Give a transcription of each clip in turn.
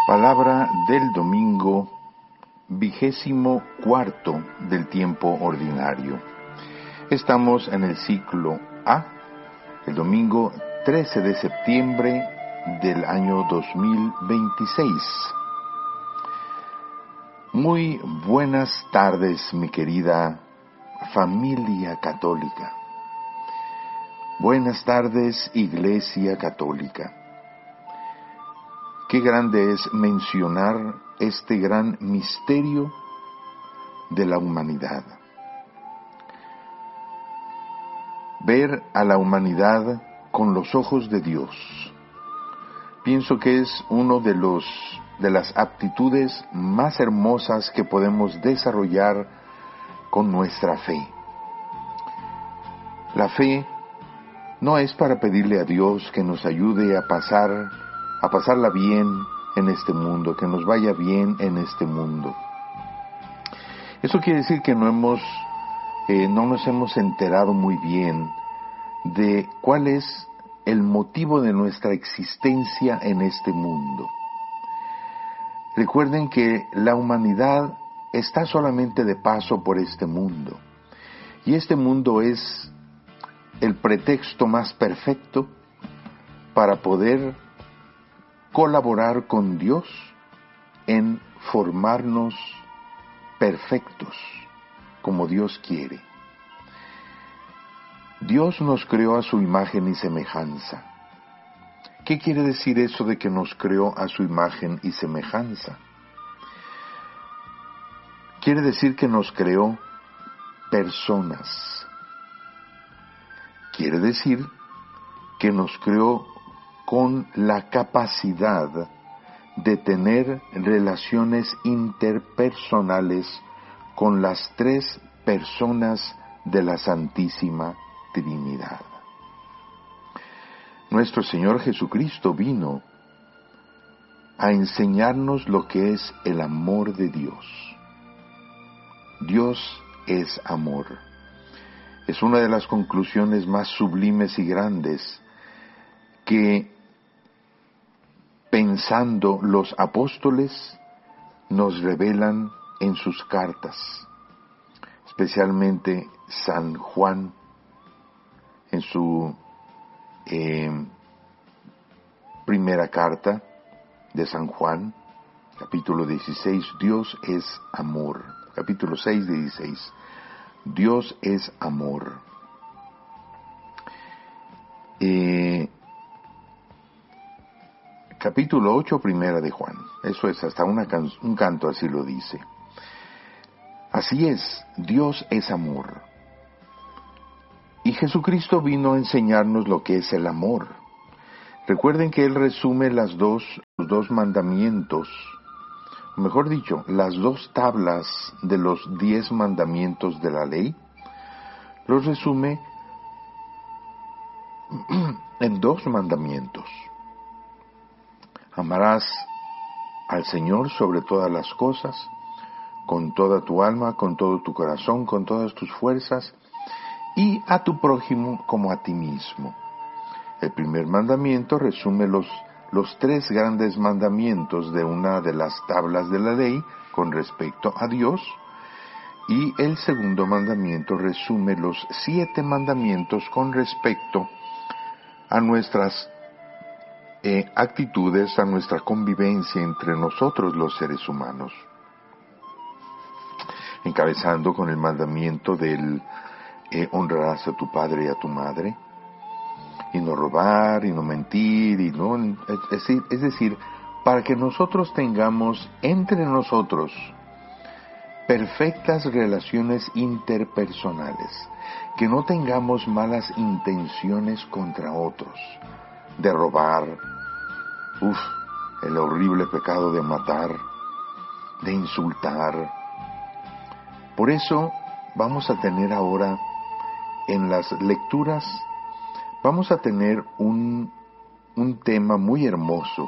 Palabra del domingo 24 del tiempo ordinario. Estamos en el ciclo A, el domingo 13 de septiembre del año 2026. Muy buenas tardes, mi querida familia católica. Buenas tardes, Iglesia Católica. Qué grande es mencionar este gran misterio de la humanidad. Ver a la humanidad con los ojos de Dios. Pienso que es uno de las aptitudes más hermosas que podemos desarrollar con nuestra fe. La fe no es para pedirle a Dios que nos ayude a pasarla bien en este mundo, que nos vaya bien en este mundo. Eso quiere decir que no nos hemos enterado muy bien de cuál es el motivo de nuestra existencia en este mundo. Recuerden que la humanidad está solamente de paso por este mundo, y este mundo es el pretexto más perfecto para poder colaborar con Dios en formarnos perfectos, como Dios quiere. Dios nos creó a su imagen y semejanza. ¿Qué quiere decir eso de que nos creó a su imagen y semejanza? Quiere decir que nos creó personas. Quiere decir que nos creó con la capacidad de tener relaciones interpersonales con las tres personas de la Santísima Trinidad. Nuestro Señor Jesucristo vino a enseñarnos lo que es el amor de Dios. Dios es amor. Es una de las conclusiones más sublimes y grandes que, pensando los apóstoles, nos revelan en sus cartas, especialmente San Juan, en su primera carta de San Juan, capítulo 16, Dios es amor. Capítulo 6 de 16, Dios es amor. Capítulo 8, primera de Juan. Eso es, hasta un canto así lo dice. Así es, Dios es amor. Y Jesucristo vino a enseñarnos lo que es el amor. Recuerden que Él resume los dos mandamientos, mejor dicho, las dos tablas de los 10 mandamientos de la ley, los resume en 2 mandamientos. Amarás al Señor sobre todas las cosas, con toda tu alma, con todo tu corazón, con todas tus fuerzas, y a tu prójimo como a ti mismo. El primer mandamiento resume los 3 grandes mandamientos de una de las tablas de la ley con respecto a Dios, y el segundo mandamiento resume los 7 mandamientos con respecto a nuestras actitudes, a nuestra convivencia entre nosotros los seres humanos, encabezando con el mandamiento del honrarás a tu padre y a tu madre, y no robar, y no mentir, es decir, para que nosotros tengamos entre nosotros perfectas relaciones interpersonales, que no tengamos malas intenciones contra otros, de robar, el horrible pecado de matar, de insultar. Por eso vamos a tener ahora en las lecturas, vamos a tener un tema muy hermoso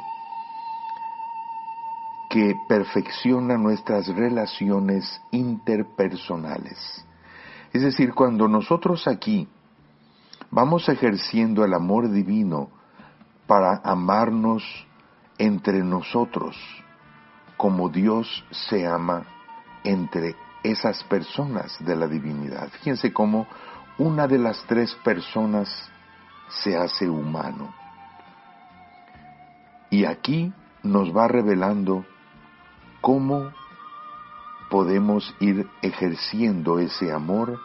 que perfecciona nuestras relaciones interpersonales. Es decir, cuando nosotros aquí vamos ejerciendo el amor divino para amarnos entre nosotros, como Dios se ama entre esas personas de la divinidad. Fíjense cómo una de las tres personas se hace humano. Y aquí nos va revelando cómo podemos ir ejerciendo ese amor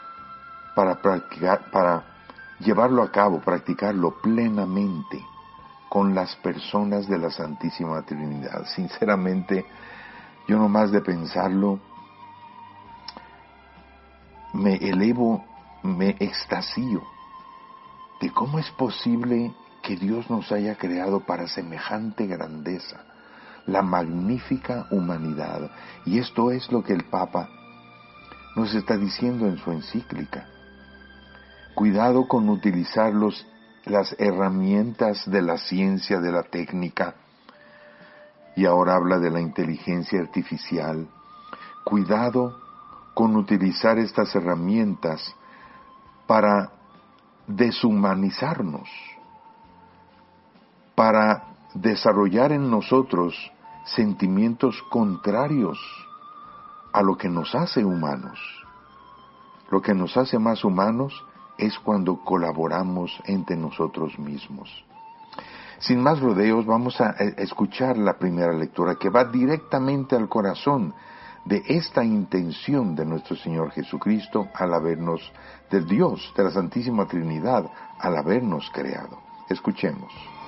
para llevarlo a cabo, practicarlo plenamente con las personas de la Santísima Trinidad. Sinceramente, yo nomás de pensarlo, me elevo, me extasío de cómo es posible que Dios nos haya creado para semejante grandeza, la magnífica humanidad. Y esto es lo que el Papa nos está diciendo en su encíclica. Cuidado con utilizar las herramientas de la ciencia, de la técnica, y ahora habla de la inteligencia artificial. Cuidado con utilizar estas herramientas para deshumanizarnos, para desarrollar en nosotros sentimientos contrarios a lo que nos hace humanos. Lo que nos hace más humanos es cuando colaboramos entre nosotros mismos. Sin más rodeos, vamos a escuchar la primera lectura que va directamente al corazón de esta intención de nuestro Señor Jesucristo al habernos, de Dios, de la Santísima Trinidad, al habernos creado. Escuchemos.